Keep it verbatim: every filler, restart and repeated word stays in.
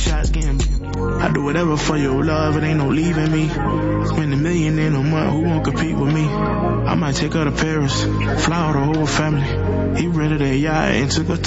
shots getting. I do whatever for your love, it ain't no leaving me. Spend a million in a month, who won't compete with me? I might take her to Paris, fly out the whole family. He rented a yacht and took her